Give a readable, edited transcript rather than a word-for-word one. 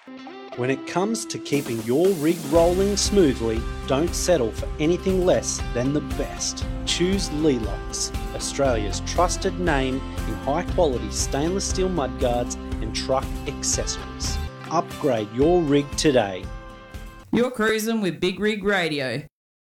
When it comes to keeping your rig rolling smoothly, don't settle for anything less than the best. Choose Leelocks, Australia's trusted name in high-quality stainless steel mudguards and truck accessories. Upgrade your rig today. You're cruising with Big Rig Radio.